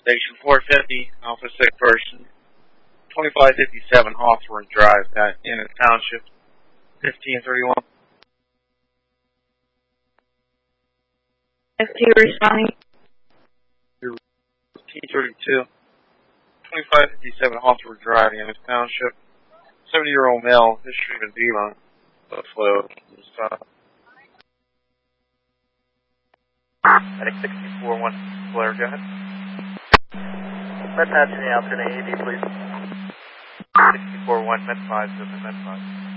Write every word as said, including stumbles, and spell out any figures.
Station four fifty, Alpha Sick Person, twenty-five fifty-seven Hawthorne Drive, at Ennis Township, fifteen thirty-one. S T responding. T thirty-two, twenty-five fifty-seven Hawthorne Drive, Ennis Township, seventy-year-old male, history of edema, Buffalo, stop. Medic sixty-four one, Blair, go ahead. Med patch in the alternate A D, please. sixty-four one, Med five, Med five.